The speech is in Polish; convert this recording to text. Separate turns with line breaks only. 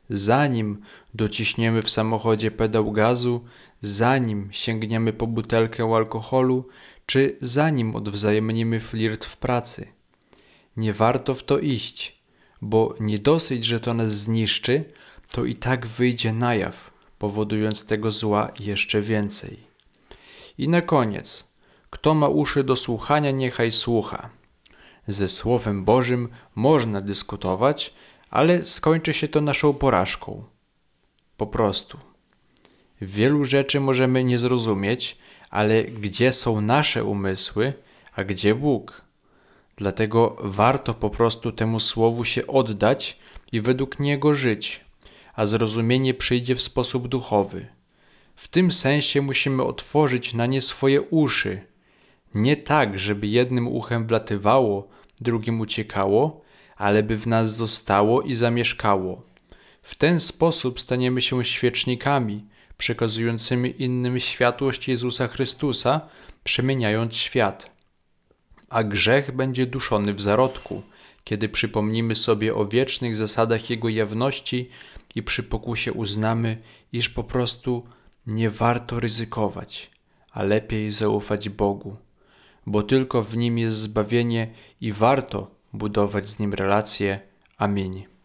zanim dociśniemy w samochodzie pedał gazu, zanim sięgniemy po butelkę alkoholu, czy zanim odwzajemnimy flirt w pracy. Nie warto w to iść, bo nie dosyć, że to nas zniszczy, to i tak wyjdzie na jaw, powodując tego zła jeszcze więcej. I na koniec, kto ma uszy do słuchania, niechaj słucha. Ze Słowem Bożym można dyskutować, ale skończy się to naszą porażką. Po prostu. Wielu rzeczy możemy nie zrozumieć, ale gdzie są nasze umysły, a gdzie Bóg? Dlatego warto po prostu temu Słowu się oddać i według niego żyć, a zrozumienie przyjdzie w sposób duchowy. W tym sensie musimy otworzyć na nie swoje uszy. Nie tak, żeby jednym uchem wlatywało, drugim uciekało, ale by w nas zostało i zamieszkało. W ten sposób staniemy się świecznikami, przekazującymi innym światłość Jezusa Chrystusa, przemieniając świat. A grzech będzie duszony w zarodku, kiedy przypomnimy sobie o wiecznych zasadach Jego jawności i przy pokusie uznamy, iż po prostu nie warto ryzykować, a lepiej zaufać Bogu, bo tylko w Nim jest zbawienie i warto budować z Nim relacje. Amen.